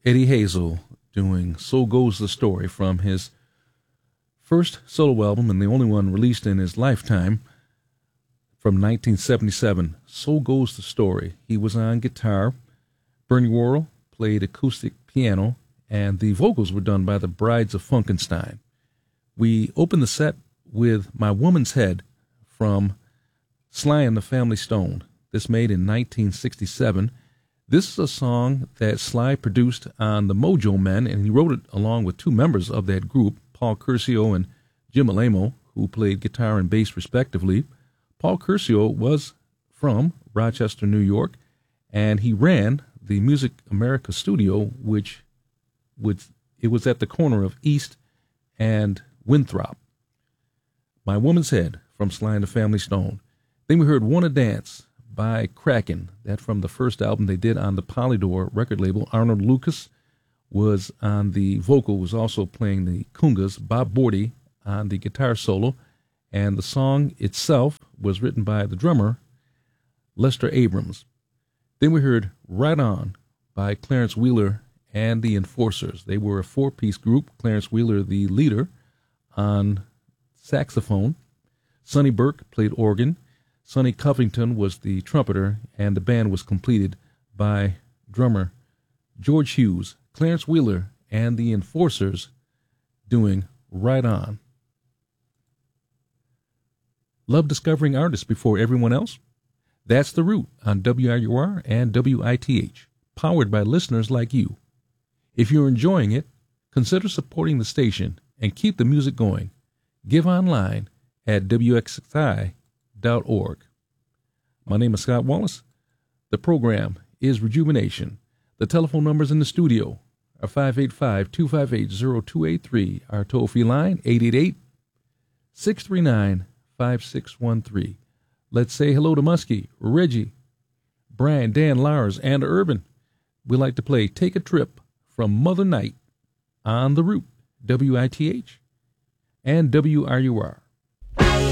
Eddie Hazel doing So Goes the Story from his first solo album and the only one released in his lifetime from 1977, So Goes the Story. He was on guitar. Bernie Worrell played acoustic piano, and the vocals were done by the Brides of Funkenstein. We opened the set with My Woman's Head from Sly and the Family Stone. This made in 1967. This is a song that Sly produced on the Mojo Men, and he wrote it along with two members of that group, Paul Curcio and Jim Alamo, who played guitar and bass respectively. Paul Curcio was from Rochester, New York, and he ran the Music America studio, which it was at the corner of East and Winthrop. My Woman's Head from Sly and the Family Stone. Then we heard Wanna Dance by Kraken, that from the first album they did on the Polydor record label. Arnold Lucas was on the vocal, was also playing the congas, Bob Bordy on the guitar solo, and the song itself was written by the drummer, Lester Abrams. Then we heard Right On by Clarence Wheeler and the Enforcers. They were a four-piece group, Clarence Wheeler the leader on saxophone, Sonny Burke played organ, Sonny Covington was the trumpeter, and the band was completed by drummer George Hughes. Clarence Wheeler and the Enforcers doing Right On. Love discovering artists before everyone else? That's The Root on WIUR and WITH, powered by listeners like you. If you're enjoying it, consider supporting the station and keep the music going. Give online at WXXI.org. My name is Scott Wallace. The program is Rejuvenation. The telephone numbers in the studio are 585-258-0283. Our toll-free line, 888-639-5613. Let's say hello to Muskie, Reggie, Brian, Dan, Lars, and Urban. We like to play Take a Trip from Mother Night on The Root, WITH and WRUR.